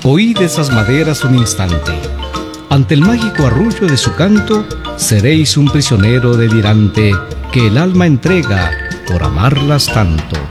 Oíd esas maderas un instante. Ante el mágico arrullo de su canto, seréis un prisionero delirante que el alma entrega por amarlas tanto.